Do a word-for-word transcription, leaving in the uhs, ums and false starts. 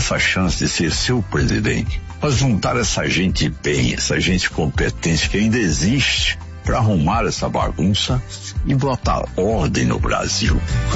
essa chance de ser seu presidente, para juntar essa gente bem, essa gente competente que ainda existe, para arrumar essa bagunça e botar ordem no Brasil.